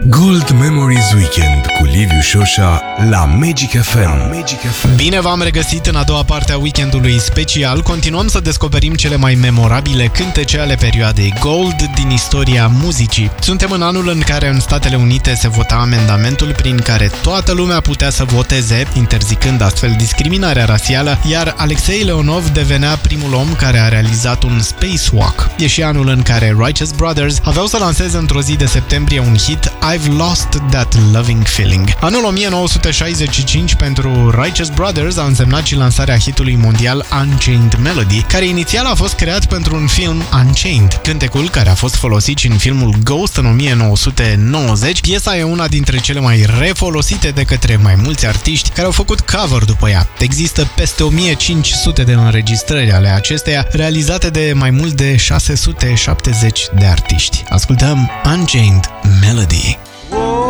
Gold Memories Weekend cu Liviu Șoșa la Magic FM. Bine v-am regăsit în a doua parte a weekendului special. Continuăm să descoperim cele mai memorabile cântece ale perioadei Gold din istoria muzicii. Suntem în anul în care în Statele Unite se vota amendamentul prin care toată lumea putea să voteze, interzicând astfel discriminarea rasială, iar Alexei Leonov devenea primul om care a realizat un spacewalk. E și anul în care Righteous Brothers aveau să lanseze într-o zi de septembrie un hit, I've Lost That Loving Feeling. Anul 1965 pentru Righteous Brothers a însemnat și lansarea hitului mondial Unchained Melody, care inițial a fost creat pentru un film Unchained. Cântecul, care a fost folosit și în filmul Ghost în 1990, piesa e una dintre cele mai refolosite de către mai mulți artiști care au făcut cover după ea. Există peste 1500 de înregistrări ale acesteia, realizate de mai mult de 670 de artiști. Ascultăm Unchained Melody.